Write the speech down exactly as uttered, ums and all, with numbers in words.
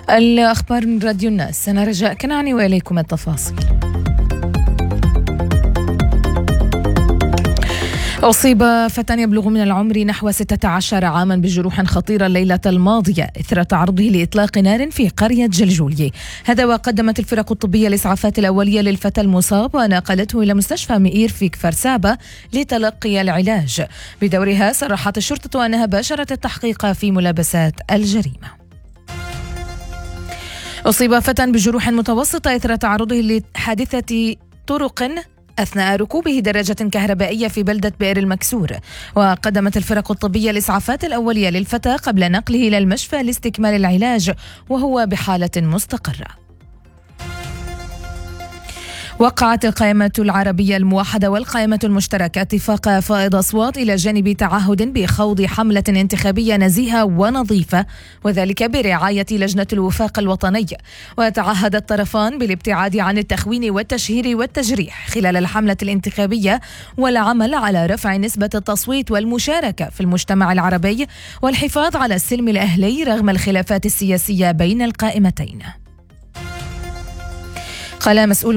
الأخبار من راديو الناس، أنا رجاء كنعاني وإليكم التفاصيل. أصيب فتى يبلغ من العمر نحو ستة عشر عاما بجروح خطيرة الليلة الماضية إثر تعرضه لإطلاق نار في قرية جلجولية. هذا وقدمت الفرق الطبية الإسعافات الأولية للفتى المصاب ونقلته إلى مستشفى مئير في كفر سابة لتلقي العلاج. بدورها صرحت الشرطة أنها باشرت التحقيق في ملابسات الجريمة. أصيب فتى بجروح متوسطة إثر تعرضه لحادثة طرق أثناء ركوبه دراجة كهربائية في بلدة بئر المكسور. وقدمت الفرق الطبية الإسعافات الأولية للفتى قبل نقله إلى المشفى لاستكمال العلاج وهو بحالة مستقرة. وقعت القائمة العربية الموحدة والقائمة المشتركة اتفاق فائض أصوات إلى جانب تعهد بخوض حملة انتخابية نزيهة ونظيفة، وذلك برعاية لجنة الوفاق الوطني. وتعهد الطرفان بالابتعاد عن التخوين والتشهير والتجريح خلال الحملة الانتخابية، والعمل على رفع نسبة التصويت والمشاركة في المجتمع العربي والحفاظ على السلم الأهلي رغم الخلافات السياسية بين القائمتين. قال مسؤول